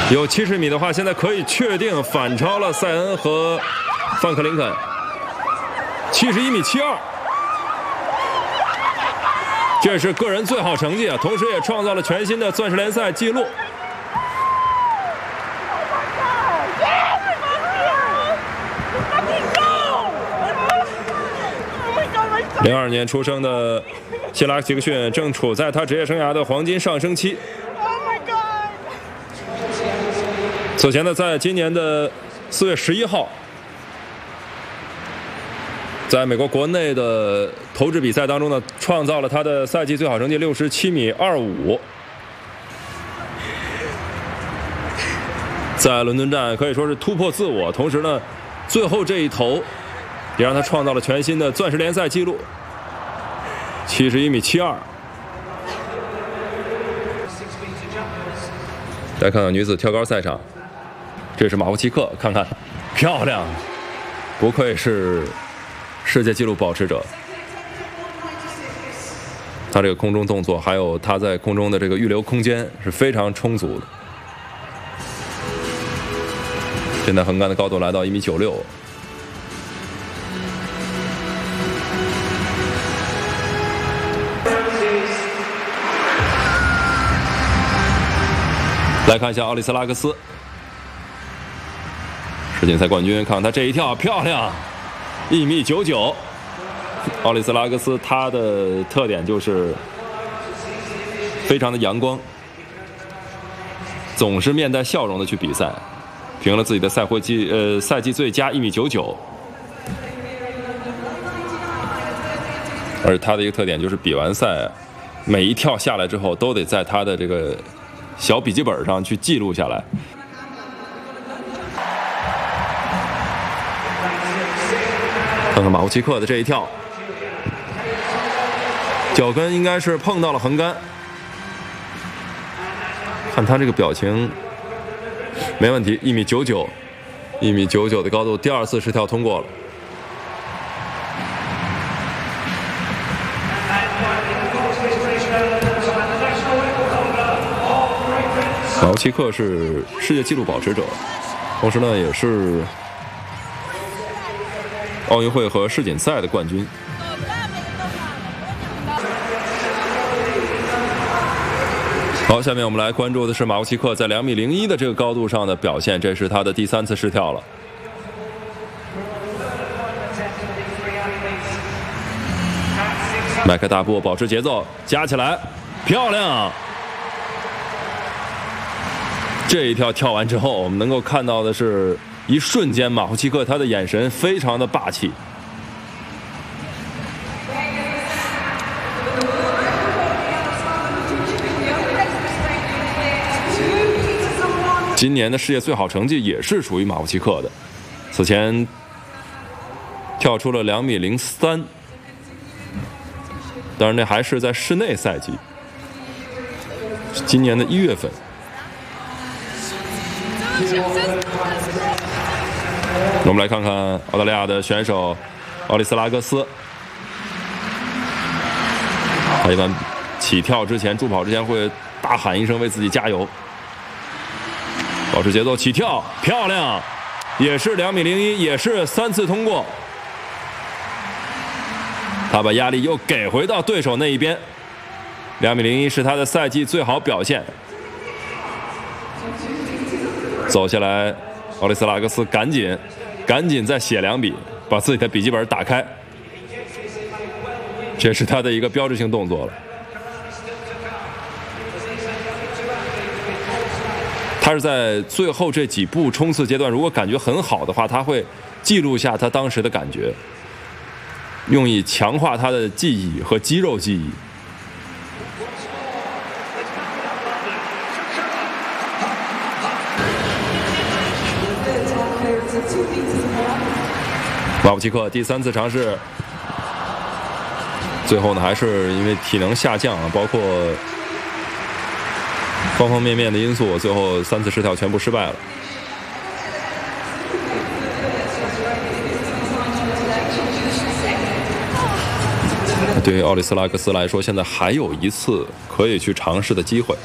有70米的话，现在可以确定反超了塞恩和范克林肯，71米72。这是个人最好成绩啊，同时也创造了全新的钻石联赛纪录。02年出生的希拉克·杰克逊正处在他职业生涯的黄金上升期。此前呢，在今年的4月11号，在美国国内的投掷比赛当中呢，创造了他的赛季最好成绩67米25。在伦敦站可以说是突破自我，同时呢，最后这一投也让他创造了全新的钻石联赛纪录，71米72。来看看女子跳高赛场，这是马夫奇克，看看漂亮，不愧是世界纪录保持者。他这个空中动作，还有他在空中的这个预留空间是非常充足的。现在横杆的高度来到1米96。来看一下奥利斯拉克斯，世锦赛冠军，看看他这一跳漂亮，1米99。奥利斯拉克斯他的特点就是非常的阳光，总是面带笑容的去比赛，评了自己的赛季最佳1米99。而他的一个特点就是比完赛，每一跳下来之后都得在他的这个小笔记本上去记录下来。看看马夫奇克的这一跳，脚跟应该是碰到了横杆，看他这个表情没问题，1米99，1米99的高度，第2次试跳通过了。马夫奇克是世界纪录保持者，同时呢也是奥运会和世锦赛的冠军。好，下面我们来关注的是马夫奇克在2米01的这个高度上的表现，这是他的第3次试跳了。迈开大步，保持节奏，加起来，漂亮！这一跳跳完之后，我们能够看到的是，一瞬间马夫奇克他的眼神非常的霸气。今年的世界最好成绩也是属于马夫奇克的，此前跳出了2米03，当然那还是在室内赛季，今年的1月份。我们来看看澳大利亚的选手奥利斯拉克斯，他一般起跳之前、助跑之前会大喊一声为自己加油，保持节奏，起跳，漂亮，也是2米01，也是3次通过。他把压力又给回到对手那一边，2米01是他的赛季最好表现。走下来，奥利斯拉克斯赶紧再写2笔，把自己的笔记本打开，这是他的一个标志性动作了。他是在最后这几步冲刺阶段，如果感觉很好的话，他会记录下他当时的感觉，用以强化他的记忆和肌肉记忆。马夫奇克第3次尝试，最后呢还是因为体能下降啊，包括方方面面的因素，最后3次试跳全部失败了。对于奥利斯拉克斯来说，现在还有1次可以去尝试的机会。